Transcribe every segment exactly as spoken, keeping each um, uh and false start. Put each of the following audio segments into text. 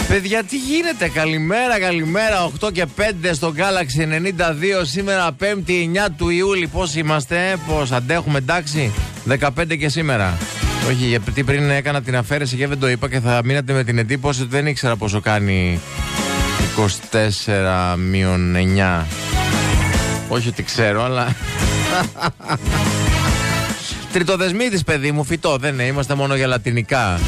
Παιδιά, τι γίνεται? Καλημέρα, καλημέρα. οκτώ και πέντε στο Galaxy ενενήντα δύο. Σήμερα Πέμπτη εννιά του Ιούλη. Πώς είμαστε, πώς αντέχουμε, εντάξει? δεκαπέντε και σήμερα. Όχι, γιατί πριν έκανα την αφαίρεση και δεν το είπα και θα μείνατε με την εντύπωση ότι δεν ήξερα πόσο κάνει είκοσι τέσσερα μείον εννιά. Όχι ότι ξέρω, αλλά... Τριτοδεσμίτης, παιδί μου, φυτό δεν είναι, είμαστε μόνο για λατινικά.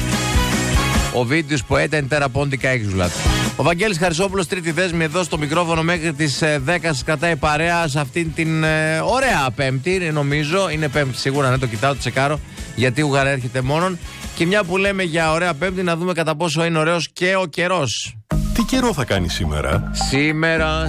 Ο Βίτιος Ποέτα intera pontica exulat. Ο Βαγγέλης Χαρισόπουλος, τρίτη δέσμη εδώ στο μικρόφωνο μέχρι τις δέκα. Σας κρατάει παρέα σε αυτήν την ε, ωραία Πέμπτη, νομίζω. Είναι Πέμπτη σίγουρα, ναι, το κοιτάω, το τσεκάρω, γιατί Ουγγαρά έρχεται μόνον. Και μια που λέμε για ωραία Πέμπτη, να δούμε κατά πόσο είναι ωραίος και ο καιρός. Τι καιρό θα κάνει σήμερα? Σήμερα,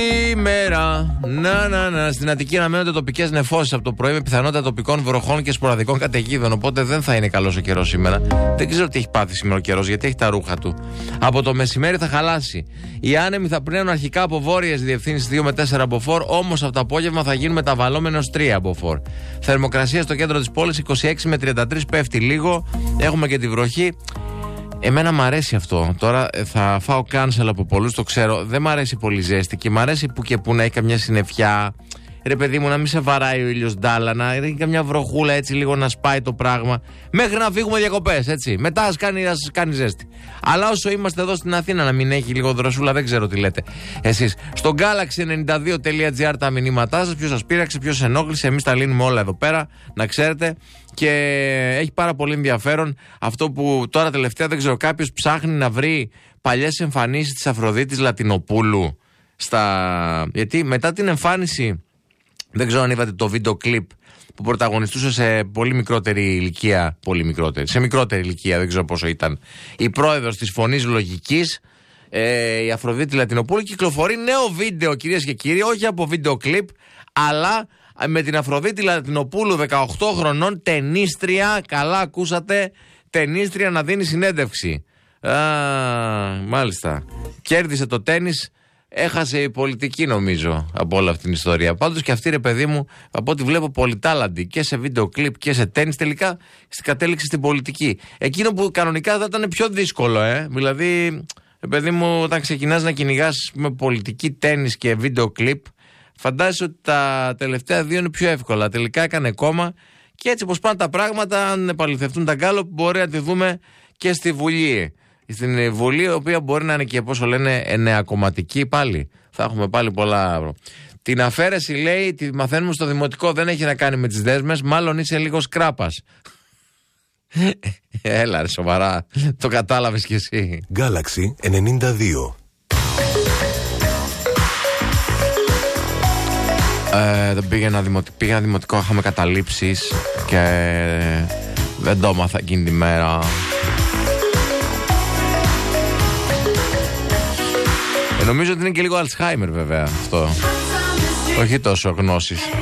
σήμερα. Να, να, να. Στην Αττική αναμένονται τοπικές νεφώσεις από το πρωί με πιθανότητα τοπικών βροχών και σποραδικών καταιγίδων. Οπότε δεν θα είναι καλός ο καιρός σήμερα. Δεν ξέρω τι έχει πάθει σήμερα ο καιρός, γιατί έχει τα ρούχα του. Από το μεσημέρι θα χαλάσει. Οι άνεμοι θα πνέουν αρχικά από βόρειες διευθύνσεις δύο με τέσσερα μποφόρ, όμως από το απόγευμα θα γίνουν μεταβαλλόμενος τρία μποφόρ. Θερμοκρασία στο κέντρο της πόλης είκοσι έξι με τριάντα τρία, πέφτει λίγο. Έχουμε και τη βροχή. Εμένα μ' αρέσει αυτό. Τώρα θα φάω cancel από πολλούς, το ξέρω. Δεν μ' αρέσει πολύ ζέστη και μ' αρέσει που και που να έχει καμιά συννεφιά. Ρε παιδί μου, να μην σε βαράει ο ήλιος ντάλα, να έχει καμιά βροχούλα έτσι λίγο να σπάει το πράγμα. Μέχρι να φύγουμε διακοπές, έτσι. Μετά ας κάνει, ας κάνει ζέστη. Αλλά όσο είμαστε εδώ στην Αθήνα, να μην έχει λίγο δροσούλα, δεν ξέρω τι λέτε εσείς. Στο galaxy ενενήντα δύο τελεία τζι άρ τα μηνύματά σας. Ποιος σας πείραξε, ποιος ενόχλησε. Εμείς τα λύνουμε όλα εδώ πέρα, να ξέρετε. Και έχει πάρα πολύ ενδιαφέρον αυτό που τώρα τελευταία δεν ξέρω, κάποιος ψάχνει να βρει παλιές εμφανίσεις της Αφροδίτης Λατινοπούλου. Στα... Γιατί μετά την εμφάνιση, δεν ξέρω αν είδατε το βίντεο κλιπ που πρωταγωνιστούσε σε πολύ μικρότερη ηλικία, πολύ μικρότερη, σε μικρότερη ηλικία, δεν ξέρω πόσο ήταν, η πρόεδρος της Φωνής Λογικής, ε, η Αφροδίτη Λατινοπούλου. Κυκλοφορεί νέο βίντεο, κυρίες και κύριοι, όχι από βίντεο κλιπ, αλλά με την Αφροδίτη Λατινοπούλου, δεκαοκτώ χρονών, ταινίστρια, καλά ακούσατε, ταινίστρια να δίνει συνέντευξη. Α, μάλιστα. Κέρδισε το τένις, έχασε η πολιτική νομίζω από όλη αυτή την ιστορία. Πάντως και αυτή, ρε παιδί μου, από ό,τι βλέπω, πολυτάλαντη και σε βίντεο κλιπ και σε τένις, τελικά κατέληξε στην πολιτική. Εκείνο που κανονικά θα ήταν πιο δύσκολο, ε. Δηλαδή, ρε παιδί μου, όταν ξεκινάς να κυνηγάς με πολιτική, τένις και βίντεο κλιπ, φαντάζεσαι ότι τα τελευταία δύο είναι πιο εύκολα. Τελικά έκανε κόμμα και έτσι όπως πάνε τα πράγματα, αν επαληθευτούν τα γκάλοπ, μπορεί να τη δούμε και στη Βουλή. Στην Βουλή, η οποία μπορεί να είναι και πόσο λένε εννεακομματική πάλι. Θα έχουμε πάλι πολλά. Την αφαίρεση, λέει, τη μαθαίνουμε στο δημοτικό, δεν έχει να κάνει με τις δέσμες, μάλλον είσαι λίγο σκράπας. Έλα ρε, σοβαρά, το κατάλαβες κι εσύ. Galaxy ενενήντα δύο. Ε, δεν πήγαινα δημοτικό, πήγαινα δημοτικό, είχαμε καταλήψεις και δεν το έμαθα εκείνη τη μέρα. Ε, νομίζω ότι είναι και λίγο Alzheimer βέβαια αυτό, όχι τόσο γνώσεις.